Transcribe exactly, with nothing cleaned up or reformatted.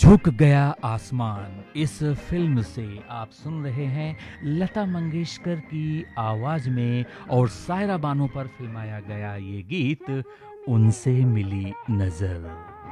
झुक गया आसमान। इस फिल्म से आप सुन रहे हैं लता मंगेशकर की आवाज में और सायरा बानो पर फिल्माया गया ये गीत उनसे मिली नजर।